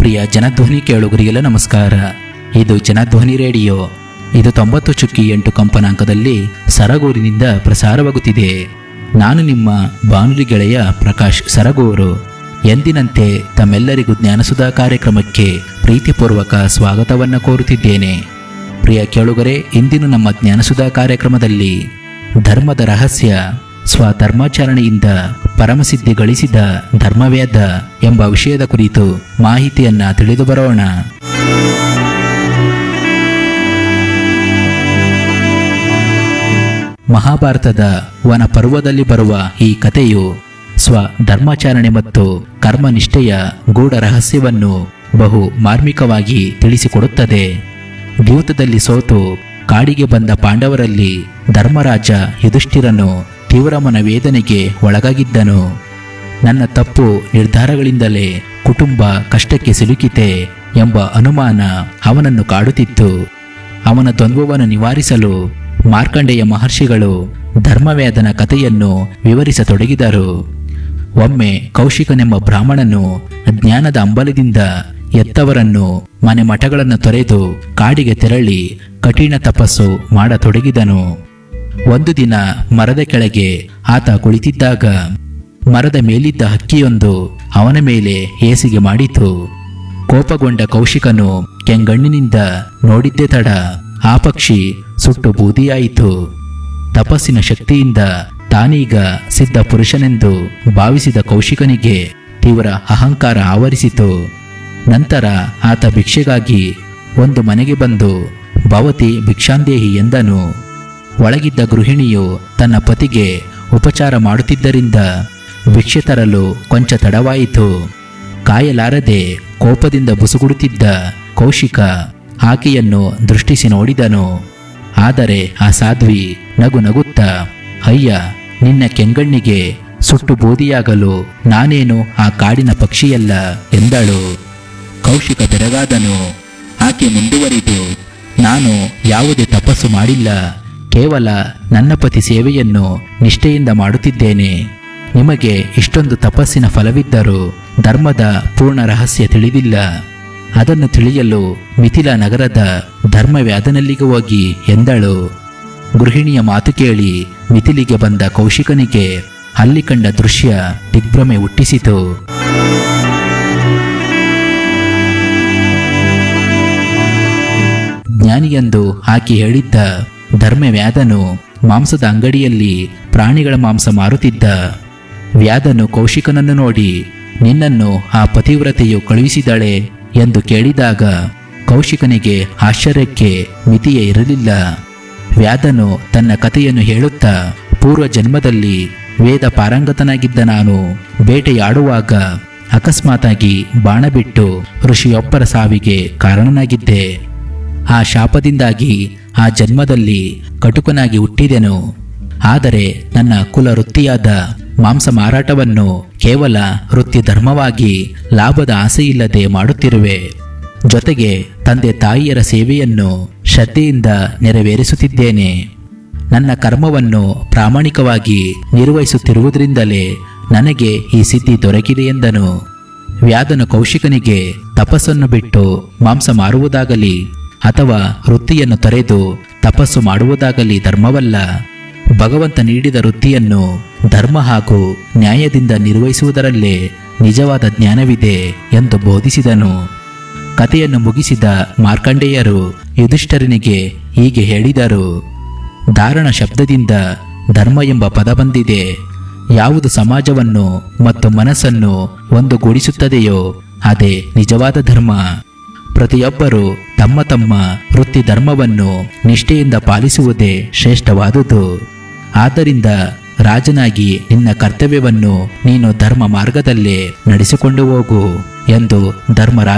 ಪ್ರಿಯ ಜನಧ್ವನಿ ಕೇಳುಗರಿಗೆಲ್ಲ ನಮಸ್ಕಾರ. ಇದು ಜನಧ್ವನಿ ರೇಡಿಯೋ. ಇದು 90.8 ಕಂಪನಾಂಕದಲ್ಲಿ ಸರಗೂರಿನಿಂದ ಪ್ರಸಾರವಾಗುತ್ತಿದೆ. ನಾನು ನಿಮ್ಮ ಬಾನುಲಿ ಗೆಳೆಯ ಪ್ರಕಾಶ್ ಸರಗೂರು. ಎಂದಿನಂತೆ ತಮ್ಮೆಲ್ಲರಿಗೂ ಜ್ಞಾನಸುಧಾ ಕಾರ್ಯಕ್ರಮಕ್ಕೆ ಪ್ರೀತಿಪೂರ್ವಕ ಸ್ವಾಗತವನ್ನು ಕೋರುತ್ತಿದ್ದೇನೆ. ಪ್ರಿಯ ಕೇಳುಗರೆ, ಇಂದಿನ ನಮ್ಮ ಜ್ಞಾನಸುಧಾ ಕಾರ್ಯಕ್ರಮದಲ್ಲಿ ಧರ್ಮದ ರಹಸ್ಯ, ಸ್ವಧರ್ಮಾಚರಣೆಯಿಂದ ಪರಮಸಿದ್ಧಿ ಗಳಿಸಿದ ಧರ್ಮವೇದ ಎಂಬ ವಿಷಯದ ಕುರಿತು ಮಾಹಿತಿಯನ್ನ ತಿಳಿದು ಬರೋಣ. ಮಹಾಭಾರತದ ವನ ಪರ್ವದಲ್ಲಿ ಬರುವ ಈ ಕಥೆಯು ಸ್ವಧರ್ಮಾಚರಣೆ ಮತ್ತು ಕರ್ಮನಿಷ್ಠೆಯ ಗೂಢ ರಹಸ್ಯವನ್ನು ಬಹು ಮಾರ್ಮಿಕವಾಗಿ ತಿಳಿಸಿಕೊಡುತ್ತದೆ. ದ್ಯೂತದಲ್ಲಿ ಸೋತು ಕಾಡಿಗೆ ಬಂದ ಪಾಂಡವರಲ್ಲಿ ಧರ್ಮರಾಜ ಯುಧಿಷ್ಠಿರನು ತೀವ್ರ ಮನವೇದನೆಗೆ ಒಳಗಾಗಿದ್ದನು. ನನ್ನ ತಪ್ಪು ನಿರ್ಧಾರಗಳಿಂದಲೇ ಕುಟುಂಬ ಕಷ್ಟಕ್ಕೆ ಸಿಲುಕಿತೆ ಎಂಬ ಅನುಮಾನ ಅವನನ್ನು ಕಾಡುತ್ತಿತ್ತು. ಅವನ ದ್ವಂದ್ವವನ್ನು ನಿವಾರಿಸಲು ಮಾರ್ಕಂಡೇಯ ಮಹರ್ಷಿಗಳು ಧರ್ಮವೇದನ ಕಥೆಯನ್ನು ವಿವರಿಸತೊಡಗಿದರು. ಒಮ್ಮೆ ಕೌಶಿಕನೆಂಬ ಬ್ರಾಹ್ಮಣನು ಜ್ಞಾನದ ಅಂಬಲದಿಂದ ಎತ್ತವರನ್ನು ಮನೆ ಮಠಗಳನ್ನು ತೊರೆದು ಕಾಡಿಗೆ ತೆರಳಿ ಕಠಿಣ ತಪಸ್ಸು ಮಾಡತೊಡಗಿದನು. ಒಂದು ದಿನ ಮರದ ಕೆಳಗೆ ಆತ ಕುಳಿತಿದ್ದಾಗ ಮರದ ಮೇಲಿದ್ದ ಹಕ್ಕಿಯೊಂದು ಅವನ ಮೇಲೆ ಹೇಸಿಗೆ ಮಾಡಿತು. ಕೋಪಗೊಂಡ ಕೌಶಿಕನು ಕೆಂಗಣ್ಣಿನಿಂದ ನೋಡಿದ್ದೇ ತಡ ಆ ಪಕ್ಷಿ ಸುಟ್ಟು ಬೂದಿಯಾಯಿತು. ತಪಸ್ಸಿನ ಶಕ್ತಿಯಿಂದ ತಾನೀಗ ಸಿದ್ಧ ಪುರುಷನೆಂದು ಭಾವಿಸಿದ ಕೌಶಿಕನಿಗೆ ತೀವ್ರ ಅಹಂಕಾರ ಆವರಿಸಿತು. ನಂತರ ಆತ ಭಿಕ್ಷೆಗಾಗಿ ಒಂದು ಮನೆಗೆ ಬಂದು ಭವತಿ ಭಿಕ್ಷಾಂದೇಹಿ ಎಂದನು. ಒಳಗಿದ್ದ ಗೃಹಿಣಿಯು ತನ್ನ ಪತಿಗೆ ಉಪಚಾರ ಮಾಡುತ್ತಿದ್ದರಿಂದ ಭಿಕ್ಷೆ ತರಲು ಕೊಂಚ ತಡವಾಯಿತು. ಕಾಯಲಾರದೆ ಕೋಪದಿಂದ ಬುಸುಗುಡುತ್ತಿದ್ದ ಕೌಶಿಕ ಆಕೆಯನ್ನು ದೃಷ್ಟಿಸಿ ನೋಡಿದನು. ಆದರೆ ಆ ಸಾಧ್ವಿ ನಗು ನಗುತ್ತಾ, ಅಯ್ಯ, ನಿನ್ನ ಕೆಂಗಣ್ಣಿಗೆ ಸುಟ್ಟು ಬೂದಿಯಾಗಲು ನಾನೇನು ಆ ಕಾಡಿನ ಪಕ್ಷಿಯಲ್ಲ ಎಂದಳು. ಕೌಶಿಕ ಬೆರಗಾದನು. ಆಕೆ ಮುಂದುವರಿದು, ನಾನು ಯಾವುದೇ ತಪಸ್ಸು ಮಾಡಿಲ್ಲ, ಕೇವಲ ನನ್ನ ಪತಿ ಸೇವೆಯನ್ನು ನಿಷ್ಠೆಯಿಂದ ಮಾಡುತ್ತಿದ್ದೇನೆ. ನಿಮಗೆ ಇಷ್ಟೊಂದು ತಪಸ್ಸಿನ ಫಲವಿದ್ದರೂ ಧರ್ಮದ ಪೂರ್ಣ ರಹಸ್ಯ ತಿಳಿದಿಲ್ಲ. ಅದನ್ನು ತಿಳಿಯಲು ಮಿಥಿಲಾ ನಗರದ ಧರ್ಮವ್ಯಾದನಲ್ಲಿಗೆ ಹೋಗಿ ಎಂದಳು. ಗೃಹಿಣಿಯ ಮಾತು ಕೇಳಿ ಮಿಥಿಲಿಗೆ ಬಂದ ಕೌಶಿಕನಿಗೆ ಅಲ್ಲಿ ಕಂಡ ದೃಶ್ಯ ದಿಗ್ಭ್ರಮೆ ಹುಟ್ಟಿಸಿತು. ಜ್ಞಾನಿಯೆಂದು ಆಕೆ ಹೇಳಿದ್ದ ಧರ್ಮವ್ಯಾದನು ಮಾಂಸದ ಅಂಗಡಿಯಲ್ಲಿ ಪ್ರಾಣಿಗಳ ಮಾಂಸ ಮಾರುತ್ತಿದ್ದ. ವ್ಯಾದನು ಕೌಶಿಕನನ್ನು ನೋಡಿ, ನಿನ್ನನ್ನು ಆ ಪತಿವ್ರತೆಯು ಕಳುಹಿಸಿದಳೆ ಎಂದು ಕೇಳಿದಾಗ ಕೌಶಿಕನಿಗೆ ಆಶ್ಚರ್ಯಕ್ಕೆ ಮಿತಿಯೇ ಇರಲಿಲ್ಲ. ವ್ಯಾದನು ತನ್ನ ಕಥೆಯನ್ನು ಹೇಳುತ್ತಾ, ಪೂರ್ವ ಜನ್ಮದಲ್ಲಿ ವೇದ ಪಾರಂಗತನಾಗಿದ್ದ ನಾನು ಬೇಟೆಯಾಡುವಾಗ ಅಕಸ್ಮಾತಾಗಿ ಬಾಣ ಬಿಟ್ಟು ಋಷಿಯೊಬ್ಬರ ಸಾವಿಗೆ ಕಾರಣನಾಗಿದ್ದೆ. ಆ ಶಾಪದಿಂದಾಗಿ ಆ ಜನ್ಮದಲ್ಲಿ ಕಟುಕನಾಗಿ ಹುಟ್ಟಿದೆನು. ಆದರೆ ನನ್ನ ಕುಲ ವೃತ್ತಿಯಾದ ಮಾಂಸ ಮಾರಾಟವನ್ನು ಕೇವಲ ವೃತ್ತಿ ಧರ್ಮವಾಗಿ ಲಾಭದ ಆಸೆಯಿಲ್ಲದೆ ಮಾಡುತ್ತಿರುವೆ. ಜೊತೆಗೆ ತಂದೆ ತಾಯಿಯರ ಸೇವೆಯನ್ನು ಶ್ರದ್ಧೆಯಿಂದ ನೆರವೇರಿಸುತ್ತಿದ್ದೇನೆ. ನನ್ನ ಕರ್ಮವನ್ನು ಪ್ರಾಮಾಣಿಕವಾಗಿ ನಿರ್ವಹಿಸುತ್ತಿರುವುದರಿಂದಲೇ ನನಗೆ ಈ ಸಿದ್ಧಿ ದೊರಕಿದೆ ಎಂದನು. ವ್ಯಾದನು ಕೌಶಿಕನಿಗೆ ತಪಸ್ಸನ್ನು ಬಿಟ್ಟು ಮಾಂಸ ಮಾರುವುದಾಗಲಿ ಅಥವಾ ವೃತ್ತಿಯನ್ನು ತೊರೆದು ತಪಸ್ಸು ಮಾಡುವುದಾಗಲಿ ಧರ್ಮವಲ್ಲ. ಭಗವಂತ ನೀಡಿದ ವೃತ್ತಿಯನ್ನು ಧರ್ಮ ಹಾಗೂ ನ್ಯಾಯದಿಂದ ನಿರ್ವಹಿಸುವುದರಲ್ಲೇ ನಿಜವಾದ ಜ್ಞಾನವಿದೆ ಎಂದು ಬೋಧಿಸಿದನು. ಕಥೆಯನ್ನು ಮುಗಿಸಿದ ಮಾರ್ಕಂಡೇಯರು ಯುಧಿಷ್ಠಿರನಿಗೆ ಹೀಗೆ ಹೇಳಿದರು. ಧಾರಣ ಶಬ್ದದಿಂದ ಧರ್ಮ ಎಂಬ ಪದ ಬಂದಿದೆ. ಯಾವುದು ಸಮಾಜವನ್ನು ಮತ್ತು ಮನಸ್ಸನ್ನು ಒಂದುಗೂಡಿಸುತ್ತದೆಯೋ ಅದೇ ನಿಜವಾದ ಧರ್ಮ. ಪ್ರತಿಯೊಬ್ಬರೂ ತಮ್ಮ ತಮ್ಮ ವೃತ್ತಿ ಧರ್ಮವನ್ನು ನಿಷ್ಠೆಯಿಂದ ಪಾಲಿಸುವುದೇ ಶ್ರೇಷ್ಠವಾದುದು. ಆದ್ದರಿಂದ ರಾಜನಾಗಿ ನಿನ್ನ ಕರ್ತವ್ಯವನ್ನು ನೀನು ಧರ್ಮ ಮಾರ್ಗದಲ್ಲೇ ನಡೆಸಿಕೊಂಡು ಹೋಗು ಎಂದು ಧರ್ಮರಾಜ